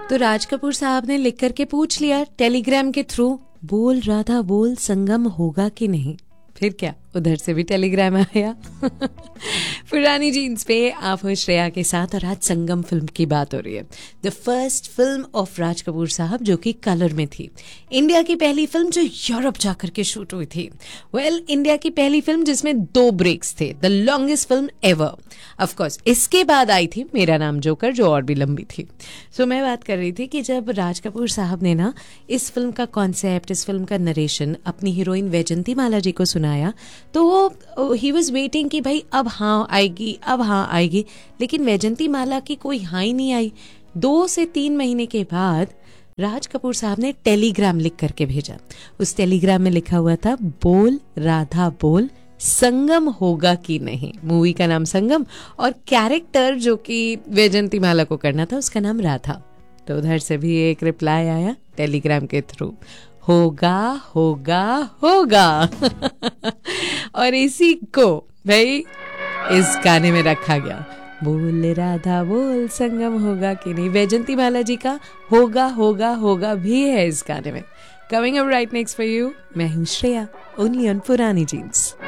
तो राज कपूर साहब ने लिख करके पूछ लिया टेलीग्राम के थ्रू, बोल राधा बोल संगम होगा कि नहीं। फिर क्या, उधर से भी टेलीग्राम आया। पुरानी जीन्स पे आप हो श्रेया के साथ और आज संगम फिल्म की बात हो रही है। The first film of Raj Kapoor साहब जो कि कलर में थी। इंडिया की पहली फिल्म जो यूरोप जाकर के शूट हुई थी। इंडिया की पहली फिल्म जिसमें 2 ब्रेक्स थे, the longest film ever. Of course इसके बाद आई थी मेरा नाम जोकर जो और भी लंबी थी। सो मैं बात कर रही थी कि जब राज कपूर साहब ने ना इस फिल्म का कॉन्सेप्ट, इस फिल्म का नरेशन अपनी हीरोइन वैजंती माला जी को सुनाया तो वो ही वॉज वेटिंग कि भाई अब हाँ आएगी, अब हाँ आएगी, लेकिन वैजंती माला की कोई हाँ ही नहीं आई। 2 से 3 महीने के बाद राज कपूर साहब ने टेलीग्राम लिख करके भेजा। उस टेलीग्राम में लिखा हुआ था, बोल राधा बोल संगम होगा कि नहीं। मूवी का नाम संगम और कैरेक्टर जो कि वैजंती माला को करना था उसका नाम राधा। तो उधर से भी एक रिप्लाई आया टेलीग्राम के थ्रू, होगा होगा होगा। और इसी को भाई इस गाने में रखा गया, बोल राधा बोल संगम होगा कि नहीं। वैजंती माला जी का होगा होगा होगा भी है इस गाने में। Coming up right next for you, मैं हूँ श्रेया, ओनली ऑन पुरानी जीन्स।